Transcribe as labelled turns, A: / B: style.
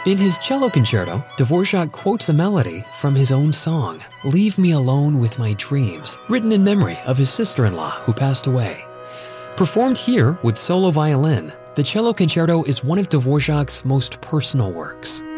A: In his cello concerto, Dvorak quotes a melody from his own song, Leave Me Alone with My Dreams, written in memory of his sister-in-law who passed away. Performed here with solo violin, the cello concerto is one of Dvorak's most personal works.